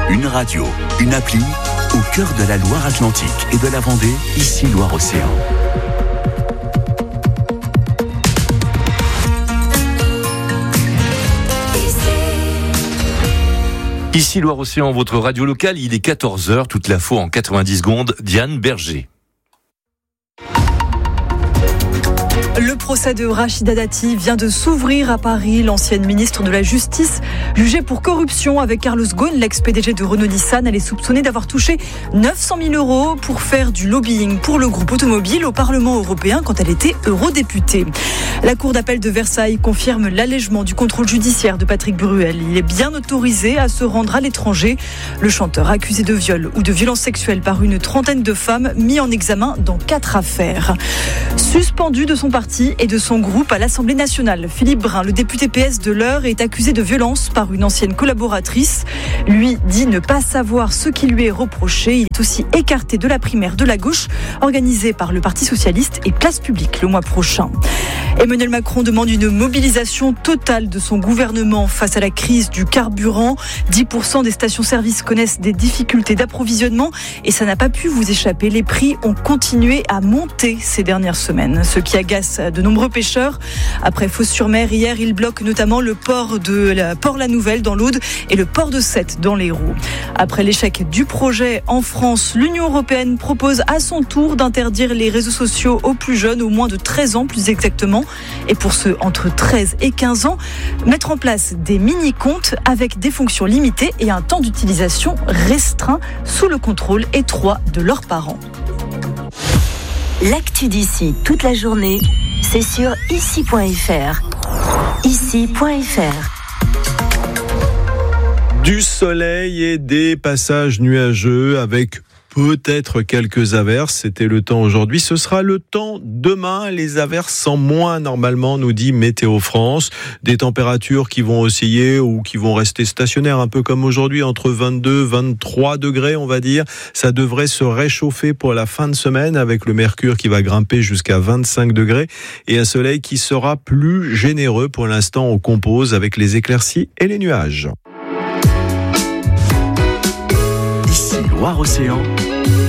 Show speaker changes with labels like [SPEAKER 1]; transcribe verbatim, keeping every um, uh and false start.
[SPEAKER 1] Une radio, une appli, au cœur de la Loire-Atlantique et de la Vendée, ici Loire-Océan. Ici Loire-Océan, votre radio locale, il est quatorze heures, toute l'info en quatre-vingt-dix secondes, Diane Berger.
[SPEAKER 2] Le procès de Rachida Dati vient de s'ouvrir à Paris. L'ancienne ministre de la Justice, jugée pour corruption avec Carlos Ghosn, l'ex-P D G de Renault-Nissan, elle est soupçonnée d'avoir touché neuf cent mille euros pour faire du lobbying pour le groupe automobile au Parlement européen quand elle était eurodéputée. La Cour d'appel de Versailles confirme l'allègement du contrôle judiciaire de Patrick Bruel. Il est bien autorisé à se rendre à l'étranger. Le chanteur accusé de viol ou de violence sexuelle par une trentaine de femmes mis en examen dans quatre affaires. Suspendu de son parti et de son groupe à l'Assemblée nationale, Philippe Brun, le député P S de l'Eure, est accusé de violence par une ancienne collaboratrice. Lui dit ne pas savoir ce qui lui est reproché. Il est aussi écarté de la primaire de la gauche organisée par le Parti socialiste et Place Publique le mois prochain. Emmanuel Macron demande une mobilisation totale de son gouvernement face à la crise du carburant. dix pour cent des stations-service connaissent des difficultés d'approvisionnement et ça n'a pas pu vous échapper. Les prix ont continué à monter ces dernières semaines, ce qui agace de nombreux pêcheurs. Après Fos-sur-Mer, hier, ils bloquent notamment le port de la Port-la-Nouvelle dans l'Aude et le port de Sète dans l'Hérault. Après l'échec du projet en France, l'Union européenne propose à son tour d'interdire les réseaux sociaux aux plus jeunes, aux moins de treize ans plus exactement. Et pour ceux entre treize et quinze ans, mettre en place des mini-comptes avec des fonctions limitées et un temps d'utilisation restreint sous le contrôle étroit de leurs parents.
[SPEAKER 3] L'actu d'ici toute la journée, c'est sur ici point f r. ici point f r.
[SPEAKER 4] Du soleil et des passages nuageux avec peut-être quelques averses. C'était le temps aujourd'hui. Ce sera le temps demain. Les averses sont moins normalement, nous dit Météo France. Des températures qui vont osciller ou qui vont rester stationnaires, un peu comme aujourd'hui, entre vingt-deux et vingt-trois degrés, on va dire. Ça devrait se réchauffer pour la fin de semaine avec le mercure qui va grimper jusqu'à vingt-cinq degrés et un soleil qui sera plus généreux. Pour l'instant, on compose avec les éclaircies et les nuages.
[SPEAKER 1] Ici Loire-Océan,